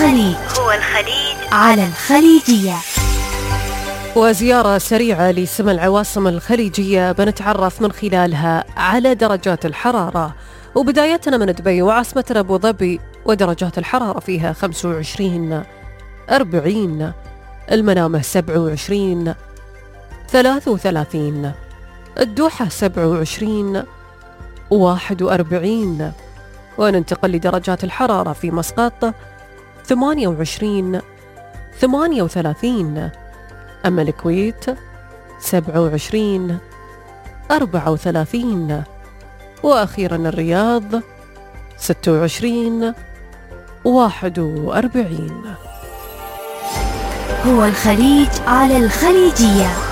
الخليج على الخليجية. وزيارة سريعة لسما العواصم الخليجية بنتعرف من خلالها على درجات الحرارة، وبدايتنا من دبي وعاصمة أبو ظبي، ودرجات الحرارة فيها 25 40، المنامة 27 33، الدوحة 27 41، وننتقل لدرجات الحرارة في مسقط 28 38، أما الكويت 27 34، وأخيرا الرياض 26 41. هو الخليج على الخليجية.